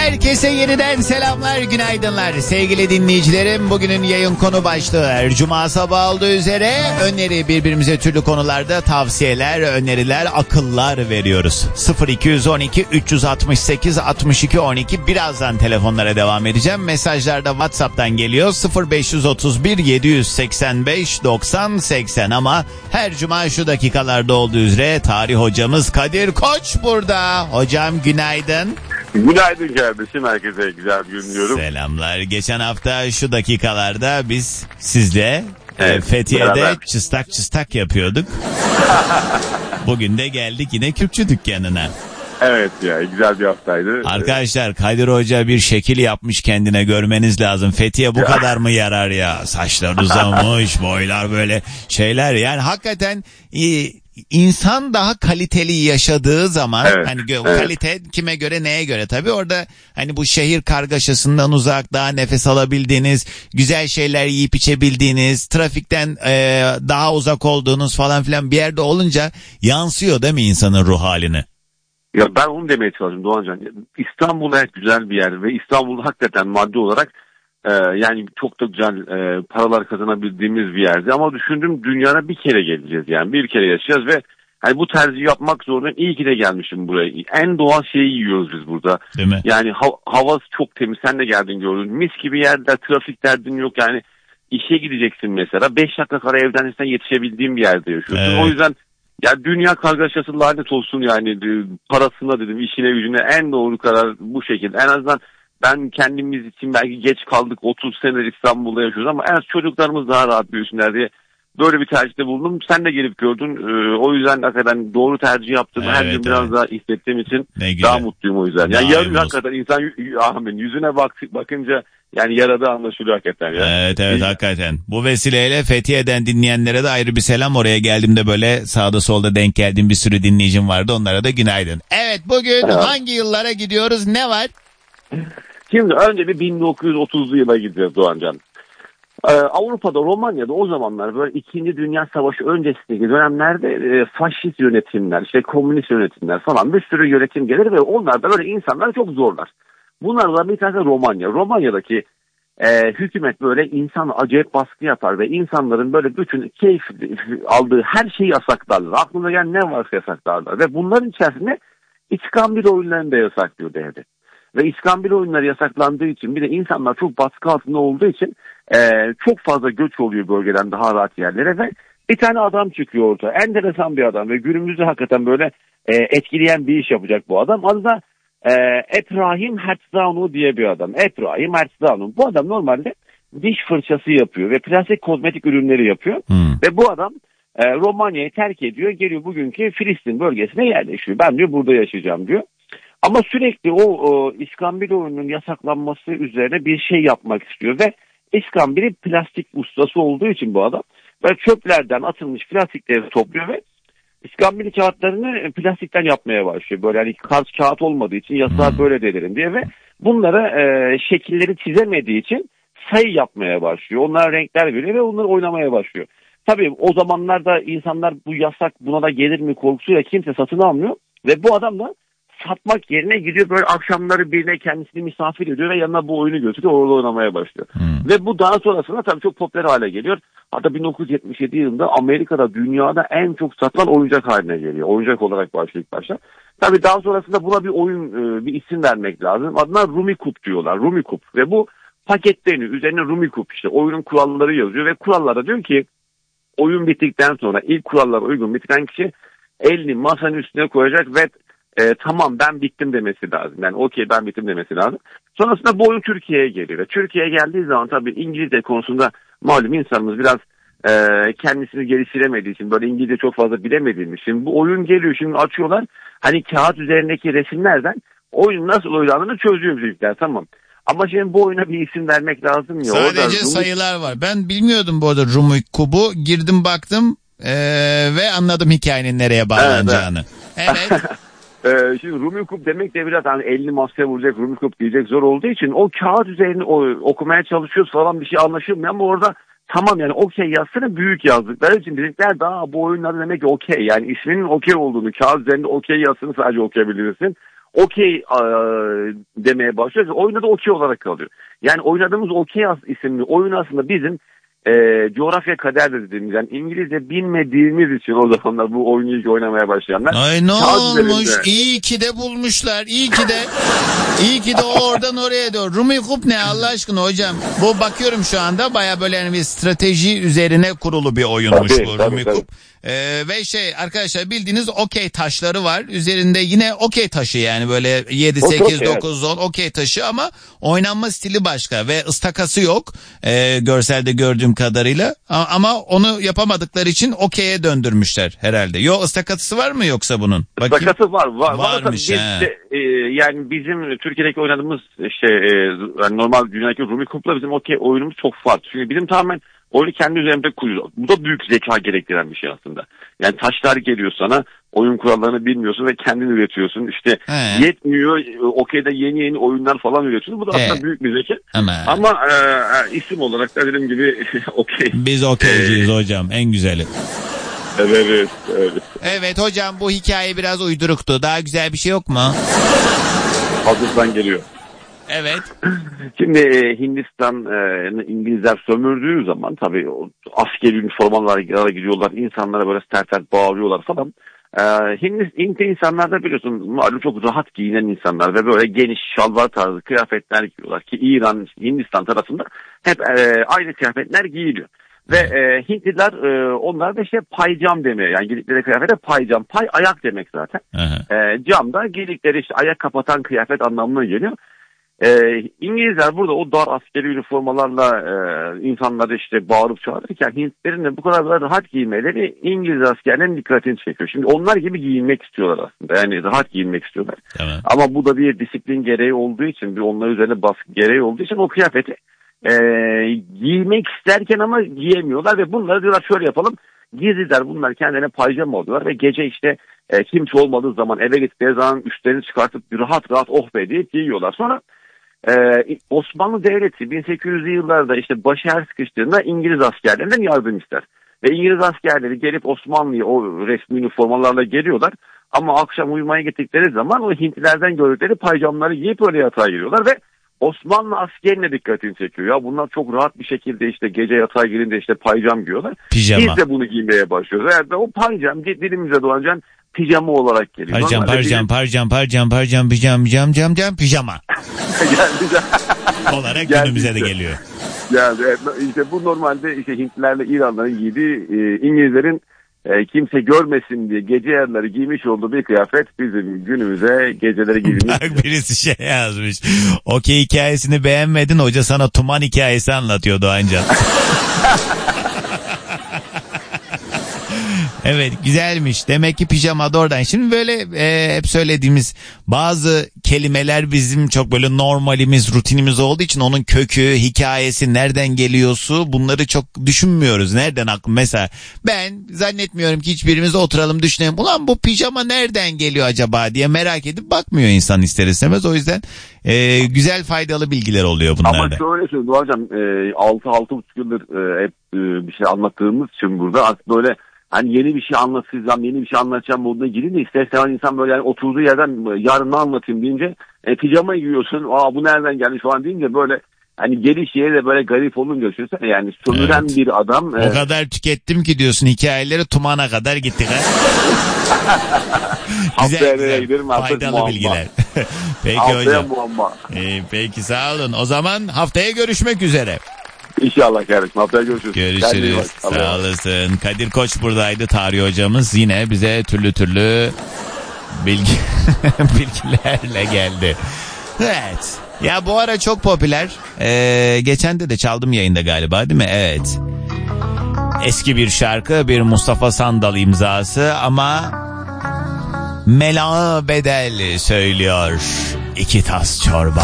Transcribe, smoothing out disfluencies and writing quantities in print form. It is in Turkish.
Herkese yeniden selamlar, günaydınlar. Sevgili dinleyicilerim, bugünün yayın konu başlığı her cuma sabahı olduğu üzere öneri, birbirimize türlü konularda tavsiyeler, öneriler, akıllar veriyoruz. 0212 368 62 12. Birazdan telefonlara devam edeceğim. Mesajlar da WhatsApp'tan geliyor. 0531 785 90 80 ama her cuma şu dakikalarda olduğu üzere tarih hocamız Kadir Koç burada. Hocam günaydın. Günaydın kardeşim, herkese güzel bir gün diliyorum. Selamlar. Geçen hafta şu dakikalarda biz sizle Fethiye'de beraber çıstak çıstak yapıyorduk. Bugün de geldik yine Kürkçü dükkanına. Evet ya, güzel bir haftaydı. Arkadaşlar, Kadir Hoca bir şekil yapmış kendine, görmeniz lazım. Fethiye bu kadar mı yarar ya? Saçlar uzamış, boylar böyle şeyler. Yani hakikaten insan daha kaliteli yaşadığı zaman hani kalite kime göre neye göre tabii, orada hani bu şehir kargaşasından uzak, daha nefes alabildiğiniz, güzel şeyler yiyip içebildiğiniz, trafikten daha uzak olduğunuz falan filan bir yerde olunca yansıyor değil mi insanın ruh haline? Ya ben onu demeye çalışıyorum Doğancan. İstanbul evet güzel bir yer ve İstanbul hakikaten maddi olarak yani çok da güzel paralar kazanabildiğimiz bir yerdi. Ama düşündüm, dünyada bir kere geleceğiz yani, bir kere yaşayacağız ve hani bu tercihi yapmak zorundayım. İyi ki de gelmişim buraya. En doğal şeyi yiyoruz biz burada. Değil mi? Yani havası çok temiz. Sen de geldin gördün. Mis gibi yerler, trafik derdin yok yani. İşe gideceksin mesela. 5 dakika kala evden sen yetişebildiğin bir yerde yaşıyorsun. Evet. O yüzden ya dünya kargaşası lanet olsun yani, parasına dedim, işine gücüne, en doğru karar bu şekilde. En azından ben kendimiz için belki geç kaldık, 30 senedir İstanbul'da yaşıyoruz ama en az çocuklarımız daha rahat büyüsünler diye böyle bir tercihte bulundum. Sen de gelip gördün. O yüzden hakikaten doğru tercih yaptım. Evet, her gün biraz daha hissettiğim için daha mutluyum o yüzden. Yani yarın hakikaten insan yüzüne bakınca yani yaradığı anlaşılıyor hakikaten ya. Evet hakikaten. Bu vesileyle Fethiye'den dinleyenlere de ayrı bir selam. Oraya geldiğimde böyle sağda solda denk geldiğim bir sürü dinleyicim vardı. Onlara da günaydın. Evet, bugün hangi yıllara gidiyoruz? Ne var? Şimdi önce bir 1930'lu yıla gideceğiz Doğancan. Avrupa'da, Romanya'da o zamanlar böyle 2. Dünya Savaşı öncesindeki dönemlerde faşist yönetimler, işte komünist yönetimler falan bir sürü yönetim gelir ve onlar da böyle insanları çok zorlar. Bunlardan bir tanesi Romanya. Romanya'daki hükümet böyle insan acayip baskı yapar ve insanların böyle bütün keyif aldığı her şeyi yasaklarlar. Aklına gelen ne varsa yasaklarlar ve bunların içerisinde İskambil oyunlarını da yasaklıyor devlet. Ve İskambil oyunları yasaklandığı için, bir de insanlar çok baskı altında olduğu için çok fazla göç oluyor bölgeden daha rahat yerlere ve bir tane adam çıkıyor ortaya. Enteresan bir adam ve günümüzde hakikaten böyle etkileyen bir iş yapacak bu adam. Adı da Ephraim Herzanu diye bir adam. Ephraim Herzanu. Bu adam normalde diş fırçası yapıyor ve plastik kozmetik ürünleri yapıyor. Ve bu adam Romanya'yı terk ediyor. Geliyor bugünkü Filistin bölgesine yerleşiyor. Ben diyor burada yaşayacağım diyor. Ama sürekli o İskambil oyununun yasaklanması üzerine bir şey yapmak istiyor ve İskambil'i plastik ustası olduğu için bu adam böyle çöplerden atılmış plastikleri topluyor ve İskambil kağıtlarını plastikten yapmaya başlıyor. Böyle hani kağıt olmadığı için yasağı böyle delirin diye ve bunlara şekilleri çizemediği için sayı yapmaya başlıyor. Onlara renkler veriyor ve onları oynamaya başlıyor. Tabii o zamanlarda insanlar bu yasak buna da gelir mi korkusuyla kimse satın almıyor ve bu adam da satmak yerine gidiyor böyle akşamları birine kendisini misafir ediyor ve yanına bu oyunu götürüyor, orada oynamaya başlıyor. Ve bu daha sonrasında tabii çok popüler hale geliyor. Hatta 1977 yılında Amerika'da dünyada en çok satılan oyuncak haline geliyor. Oyuncak olarak başlıyor ilk başta. Tabii daha sonrasında buna bir oyun, bir isim vermek lazım. Adına Rummikub diyorlar. Rummikub. Ve bu paketleniyor. Üzerine Rummikub, işte oyunun kuralları yazıyor ve kurallarda diyor ki oyun bittikten sonra ilk kurallara uygun bitiren kişi elini masanın üstüne koyacak ve tamam ben bittim demesi lazım. Yani okey ben bittim demesi lazım. Sonrasında bu oyun Türkiye'ye geliyor. Ve Türkiye'ye geldiği zaman tabii İngilizce konusunda malum insanımız biraz kendisini geliştiremediği için, böyle İngilizce çok fazla bilemediğimiz için bu oyun geliyor. Şimdi açıyorlar, hani kağıt üzerindeki resimlerden oyunun nasıl oynandığını çözüyor bizimkiler, tamam. Ama şimdi bu oyuna bir isim vermek lazım ya. Sadece sayılar var. Ben bilmiyordum bu arada Rummikub'u. Girdim baktım ve anladım hikayenin nereye bağlanacağını. Evet. Şimdi Rummikub demek de biraz hani elini masaya vuracak, Rummikub diyecek zor olduğu için o kağıt üzerine okumaya çalışıyoruz falan, bir şey anlaşılmıyor ama orada tamam yani okey yazsana, büyük yazdıkları için bizimkiler daha bu oyunlarda demek ki okey, yani isminin okey olduğunu, kağıt üzerinde okey yazsını sadece okuyabilirsin. okey demeye başlıyoruz. Oyunda da okey olarak kalıyor. Yani oynadığımız okey isimli oyun aslında bizim coğrafya kader dediğimiz, yani İngilizce bilmediğimiz için o zamanlar bu oyunu ilk oynamaya başlayanlar. Ay ne olmuş? İyi ki de bulmuşlar. İyi ki de oradan oraya doğru. Rummikub ne Allah aşkına hocam? Bu bakıyorum şu anda baya böyle yani bir strateji üzerine kurulu bir oyunmuş bu Rummikub. Ve arkadaşlar bildiğiniz okey taşları var. Üzerinde yine okey taşı, yani böyle 7, 8, 9, 10 okey taşı ama oynanma stili başka ve ıstakası yok. Görselde gördüğüm kadarıyla. Ama onu yapamadıkları için okey'e döndürmüşler herhalde. Istakası var mı yoksa bunun? Bakayım. Istakası var. Varmış ha. Yani bizim Türkiye'deki oynadığımız yani normal dünyadaki Rummikub'la bizim okey oyunumuz çok farklı. Çünkü bizim tamamen oyunu kendi üzerinde kuruyor. Bu da büyük zeka gerektiren bir şey aslında. Yani taşlar geliyor sana, oyun kurallarını bilmiyorsun ve kendin üretiyorsun. İşte yetmiyor, okeyde yeni oyunlar falan üretiyorsun. Bu da aslında büyük bir zeka. Ama isim olarak da dediğim gibi okey. Biz okeyciyiz hocam, en güzeli. Evet. Evet hocam, bu hikaye biraz uyduruktu. Daha güzel bir şey yok mu? Hazırdan geliyor. Evet. Şimdi Hindistan İngilizler sömürdüğü zaman tabii askeri üniformalara gidiyorlar, insanlara böyle sert bağırıyorlar falan. Hintli insanlar da biliyorsun malum çok rahat giyinen insanlar ve böyle geniş şalvar tarzı kıyafetler giyiyorlar ki İran, Hindistan tarafında hep aynı kıyafetler giyiliyor. Ve Hintliler onlar da paycam demeye, yani giydikleri kıyafete paycam, pay ayak demek zaten. Cam da giydikleri ayak kapatan kıyafet anlamına geliyor. İngilizler burada o dar askeri üniformalarla insanları bağırıp çağırırken Hintlilerin de bu kadar rahat giymeleri İngiliz askerlerin dikkatini çekiyor. Şimdi onlar gibi giyinmek istiyorlar aslında. Yani rahat giyinmek istiyorlar. Tamam. Ama bu da bir disiplin gereği olduğu için, bir onlar üzerine baskı gereği olduğu için o kıyafeti giymek isterken ama giyemiyorlar ve bunları diyorlar şöyle yapalım. Gizliler bunlar kendilerine payjama alıyorlar ve gece kimse olmadığı zaman eve gittikleri zaman üstlerini çıkartıp rahat oh be deyip giyiyorlar. Sonra Osmanlı Devleti 1800'lü yıllarda başı her sıkıştığında İngiliz askerlerinden yardım ister. Ve İngiliz askerleri gelip Osmanlı'ya o resmi üniformalarla geliyorlar. Ama akşam uyumaya gittikleri zaman o Hintlilerden gördükleri paycamları giyip öyle yatağa giriyorlar ve Osmanlı askerine dikkatini çekiyor. Ya bunlar çok rahat bir şekilde gece yatağa girince paycam giyiyorlar. Pijama. Biz de bunu giymeye başlıyoruz. Yani o paycam dilimize dolancan pijama olarak geliyor. Parcam pijama. olarak günümüze de geliyor. Yani bu normalde Hintlilerle İranların giydiği, İngilizlerin kimse görmesin diye gece yarıları giymiş olduğu bir kıyafet bizim günümüze geceleri giydiğimiz. Bak birisi yazmış. Okey hikayesini beğenmedin, hoca sana tuman hikayesi anlatıyor Doğancan. Evet, güzelmiş. Demek ki pijama da oradan. Şimdi böyle hep söylediğimiz bazı kelimeler bizim çok böyle normalimiz, rutinimiz olduğu için onun kökü, hikayesi, nereden geliyorsu bunları çok düşünmüyoruz. Nereden mesela ben zannetmiyorum ki hiçbirimiz oturalım düşünelim. Ulan bu pijama nereden geliyor acaba diye merak edip bakmıyor insan ister istemez. O yüzden güzel faydalı bilgiler oluyor bunlarda. Ama şöyle söyleyeyim hocam, 6-6,5 yıldır hep bir şey anlattığımız için burada aslında böyle hani yeni bir şey anlatacağım, yeni bir şey anlatacağım moduna girin de istersen insan böyle oturduğu yerden yarın ne anlatayım deyince pijama giyiyorsun, bu nereden gelmiş falan deyince böyle hani geliş yeri de böyle garip olunca düşünsene, yani sömüren bir adam. O kadar tükettim ki diyorsun, hikayeleri tumana kadar gittik ha. güzel, faydalı bilgiler. Peki hocam. Peki sağ olun. O zaman haftaya görüşmek üzere. İnşallah kardeşim, haftaya görüşürüz. Görüşürüz. Sağ olasın. Kadir Koç buradaydı, tarih hocamız. Yine bize türlü bilgilerle geldi. Evet. Ya bu ara çok popüler. Geçen de çaldım yayında galiba, değil mi? Evet. Eski bir şarkı, bir Mustafa Sandal imzası ama Mela Bedel söylüyor. 2 tas çorba.